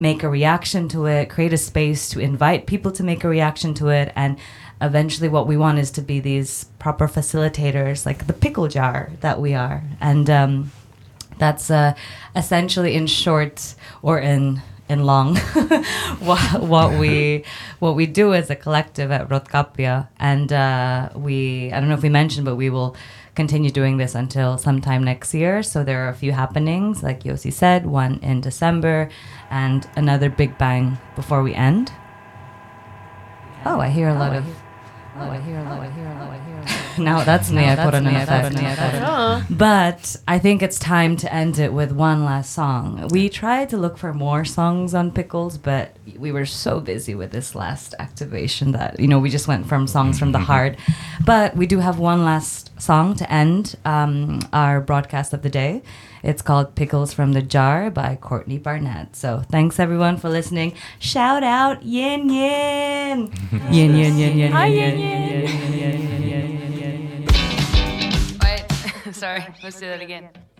make a reaction to it, create a space to invite people to make a reaction to it, and eventually what we want is to be these proper facilitators, like the pickle jar that we are. And that's essentially, in short or in long, what we do as a collective at Rotkapia. And I don't know if we mentioned, but we will continue doing this until sometime next year. So there are a few happenings, like Yossi said, one in December and another big bang before we end. Oh, I hear a lot of... Now that's me. I put on an effect. But I think it's time to end it with one last song. We tried to look for more songs on Pickles, but we were so busy with this last activation that, we just went from songs from the heart. But we do have one last song to end our broadcast of the day. It's called Pickles from the Jar by Courtney Barnett. So thanks everyone for listening. Shout out Yin Yin. Yin Yin Yin Yin. Hi Yin Yin. Wait, sorry, let's do that again.